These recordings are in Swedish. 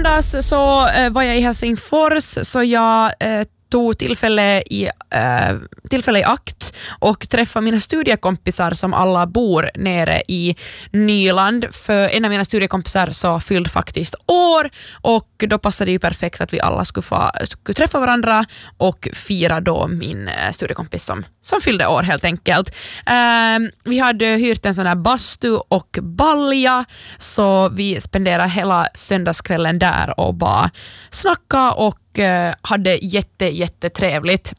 söndags så var jag i Helsingfors, så jag tog tillfälle i akt och träffade mina studiekompisar som alla bor nere i Nyland. För en av mina studiekompisar så fyllde faktiskt år, och då passade det ju perfekt att vi alla skulle träffa varandra och fira då min studiekompis som fyllde år helt enkelt. Vi hade hyrt en sån här bastu och balja, så vi spenderade hela söndagskvällen där och bara snacka och hade jättetrevligt.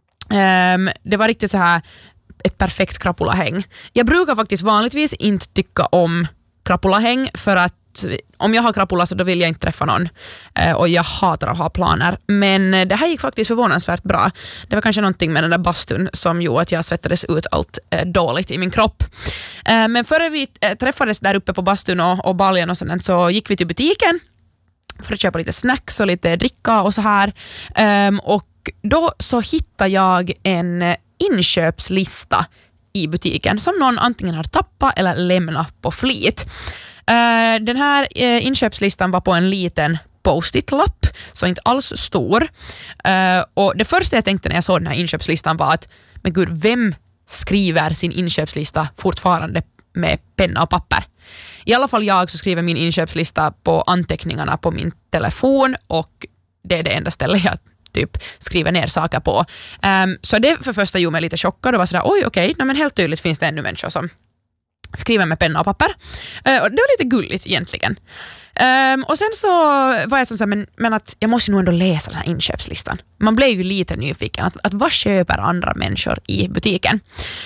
Det var riktigt så här ett perfekt krapulahäng. Jag brukar faktiskt vanligtvis inte tycka om krapulahäng, för att om jag har krapula så då vill jag inte träffa någon, och jag hatar att ha planer, men det här gick faktiskt förvånansvärt bra. Det var kanske någonting med den där bastun som gjorde att jag svettades ut allt dåligt i min kropp. Men före vi träffades där uppe på bastun och baljan och sånt, så gick vi till butiken för att köpa lite snacks och lite dricka och så här. Och då så hittade jag en inköpslista i butiken som någon antingen har tappat eller lämnat på flit. Den här inköpslistan var på en liten post-it-lapp, så inte alls stor. Och det första jag tänkte när jag såg den här inköpslistan var att, men gud, vem skriver sin inköpslista fortfarande med penna och papper? I alla fall jag så skriver min inköpslista på anteckningarna på min telefon, och det är det enda stället jag typ skriver ner saker på. Så det för första gjorde mig lite chockad och var sådär, okej, men helt tydligt finns det ännu människor som skriver med penna och papper. Och det var lite gulligt egentligen. Och sen så var jag så här, men att jag måste nog ändå läsa den här inköpslistan. Man blev ju lite nyfiken att vad köper andra människor i butiken.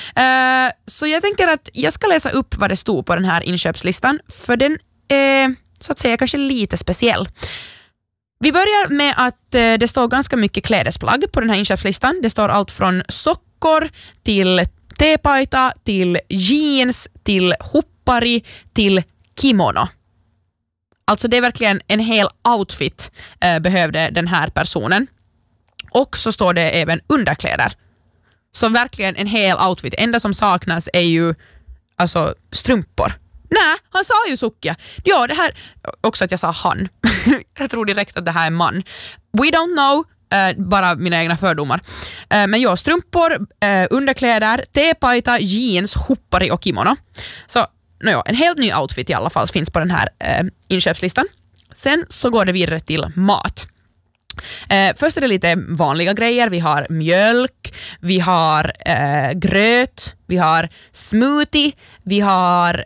Så jag tänker att jag ska läsa upp vad det stod på den här inköpslistan, för den är så att säga kanske lite speciell. Vi börjar med att det står ganska mycket klädesplagg på den här inköpslistan. Det står allt från sockor till tepaita, till jeans, till huppari, till kimono. Alltså det är verkligen en hel outfit behövde den här personen. Och så står det även underkläder. Så verkligen en hel outfit. Enda som saknas är ju alltså strumpor. Nej, han sa ju sukja. Ja, det här också att jag sa han. Jag tror direkt att det här är man. We don't know. Bara mina egna fördomar. Men ja, strumpor, underkläder, tepaita, jeans, huppari och kimono. Så en helt ny outfit i alla fall finns på den här inköpslistan. Sen så går det vidare till mat. Först är det lite vanliga grejer. Vi har mjölk, vi har gröt, vi har smoothie, vi har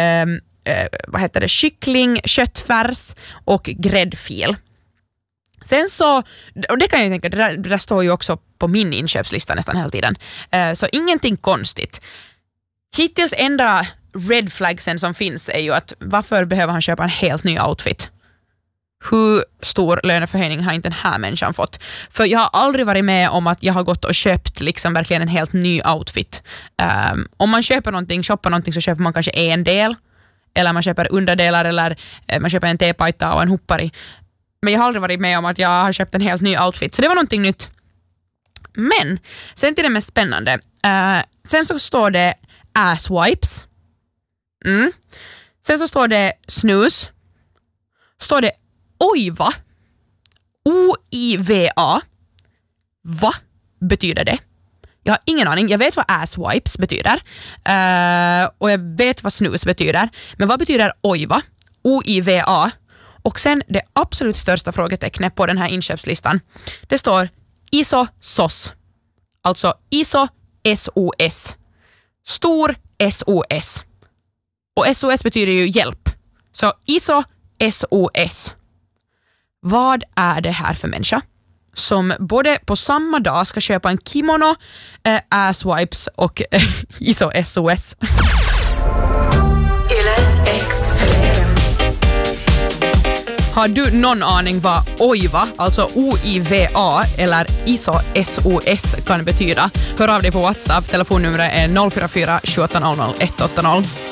kyckling, köttfärs och gräddfil. Sen så, och det kan jag tänka, det där står ju också på min inköpslista nästan hela tiden. Så ingenting konstigt. Hittills enda red flagsen som finns är ju att varför behöver han köpa en helt ny outfit? Hur stor löneförhöjning har inte den här människan fått? För jag har aldrig varit med om att jag har gått och köpt liksom verkligen en helt ny outfit. Om man shoppar någonting så köper man kanske en del. Eller man köper underdelar, eller man köper en tepaita och en huppari. Men jag har aldrig varit med om att jag har köpt en helt ny outfit. Så det var någonting nytt. Men sen till det mest spännande. Sen så står det ass wipes. Sen så står det snus. Står det OIVA. OIVA. Vad betyder det? Jag har ingen aning. Jag vet vad ass wipes betyder. Och jag vet vad snus betyder. Men vad betyder OIVA? OIVA. Och sen det absolut största frågetecknet på den här inköpslistan. Det står ISO SOS. Alltså ISO SOS. Stor SOS. Och SOS betyder ju hjälp. Så ISO SOS. Vad är det här för människa som både på samma dag ska köpa en kimono, ass wipes och ISO SOS? Har du någon aning vad OIVA, alltså OIVA eller ISO SOS kan betyda? Hör av dig på WhatsApp. Telefonnumret är 044 2800 180.